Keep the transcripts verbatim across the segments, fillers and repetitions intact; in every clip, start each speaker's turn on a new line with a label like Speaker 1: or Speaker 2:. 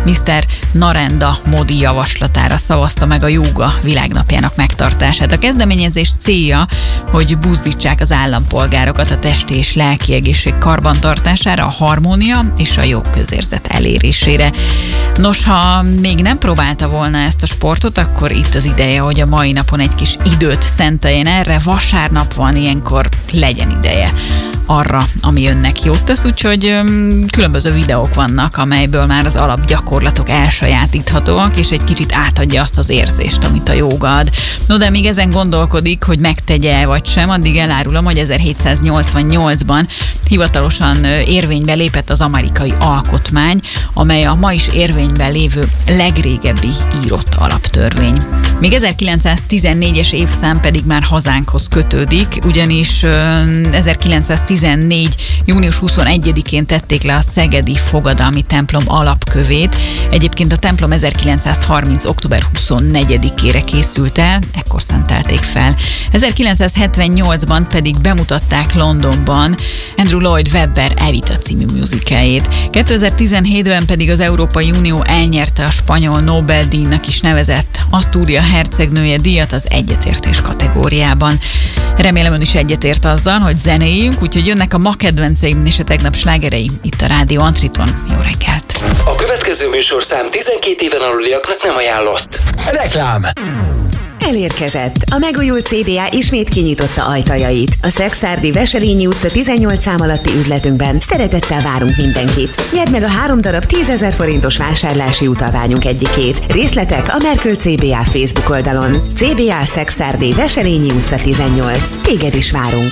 Speaker 1: miszter Narendra Modi javaslatára szavazta meg a jóga világnapjának megtartását. A kezdeményezés célja, hogy buzdítsák az állampolgárokat a testi és lelki egészség karbantartására, a harmónia és a jó közérzet elérésére. Nos, ha még nem próbálta volna ezt a sportot, akkor itt az ideje, hogy a mai napon egy kis időt szenteljen erre. Vasárnap van, ilyenkor legyen ideje arra, ami önnek jót tesz, úgyhogy öm, különböző videók vannak, amelyből már az alapgyakorlatok elsajátíthatóak, és egy kicsit átadja azt az érzést, amit a jóga ad. No, de míg ezen gondolkodik, hogy megtegye vagy sem, addig elárulom, hogy ezerhétszáznyolcvannyolcban hivatalosan érvénybe lépett az amerikai alkotmány, amely a ma is érvényben lévő legrégebbi írott alaptörvény. Még ezerkilencszáztizennégyes évszám pedig már hazánkhoz kötődik, ugyanis ezerkilencszáztizennégy. június huszonegyedikén tették le a szegedi fogadalmi templom alapkövét. Egyébként a templom ezerkilencszázharminc. október huszonnegyedikére készült el, ekkor szentelték fel. ezerkilencszázhetvennyolcban pedig bemutatták Londonban Andrew Lloyd Webber Evita című musicalét. kétezer-tizenhétben pedig az Európai Unió elnyerte a spanyol Nobel-díjnak is nevezett Asztúria hercegnője díjat az egyetértés kategóriában. Remélem ön is egyetért azzal, hogy zenéljünk, úgyhogy jönnek a ma kedvenceim és a tegnap slágerei itt a Rádió Antriton. Jó reggelt!
Speaker 2: A következő műsorszám tizenkét éven aluliaknak nem ajánlott. Reklám!
Speaker 3: Elérkezett! A megújult cé bé á ismét kinyitotta ajtajait. A Szekszárdi Veselényi utca tizennyolc szám alatti üzletünkben szeretettel várunk mindenkit. Nyerd meg a három darab tízezer forintos vásárlási utalványunk egyikét. Részletek a Merkül cé bé á Facebook oldalon. cé bé á Szekszárdi Veselényi utca tizennyolc. Téged is várunk!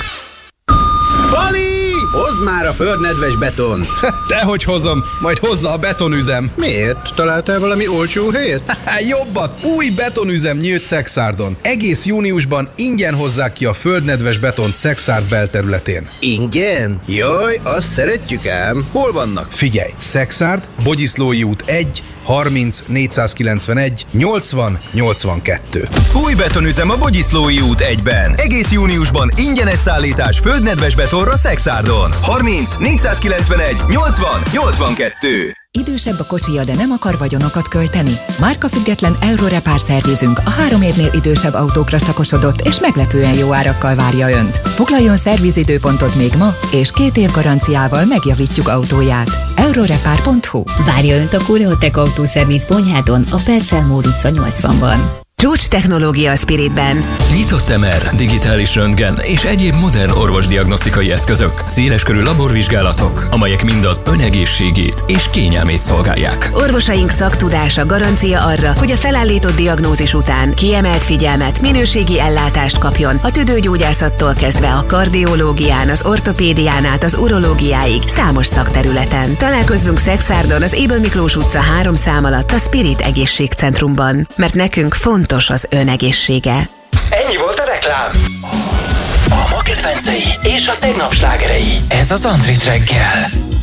Speaker 4: Pali! Hozd már a földnedves beton!
Speaker 5: Dehogy hozom, majd hozza a betonüzem.
Speaker 4: Miért? Találtál valami olcsó helyet?
Speaker 5: Jobbat! Új betonüzem nyílt Szekszárdon. Egész júniusban ingyen hozzák ki a földnedves betont Szekszárd belterületén.
Speaker 4: Ingyen? Jaj, azt szeretjük ám. Hol vannak?
Speaker 5: Figyelj! Szekszárd, Bogyiszlói út egy, harminc, négyszázkilencvenegy, nyolcvan, nyolcvankettő.
Speaker 2: Új betonüzem a Bogyiszlói út egyben. Egész júniusban ingyenes szállítás földnedves betonra Szekszárdon. harminc, négyszázkilencvenegy, nyolcvan, nyolcvankettő.
Speaker 6: Idősebb a kocsija, de nem akar vagyonokat költeni? Márkafüggetlen Eurorepár szervizünk a három évnél idősebb autókra szakosodott és meglepően jó árakkal várja Önt. Foglaljon szervizidőpontot még ma, és két év garanciával megjavítjuk autóját. Eurorepár pont hu.
Speaker 7: Várja Önt a Koreotech Autószerviz Bonyhádon, a Percelmór utca nyolcvanban.
Speaker 3: Csúcs technológia a Spiritben.
Speaker 2: Nyitott em er, digitális röntgen és egyéb modern orvosdiagnosztikai eszközök, széleskörű laborvizsgálatok, amelyek mind az önegészségét és kényelmét szolgálják.
Speaker 3: Orvosaink szaktudása garancia arra, hogy a felállított diagnózis után kiemelt figyelmet, minőségi ellátást kapjon a tüdőgyógyászattól kezdve a kardiológián, az ortopédián át az urológiáig számos szakterületen. Találkozzunk Szekszárdon az Ébel Miklós utca három szám alatt a Spirit Egészségcentrumban, mert nekünk fontos az önegészsége.
Speaker 2: Ennyi volt a reklám. A ma kedvencei és a tegnap slágerei. Ez az Antrit reggel.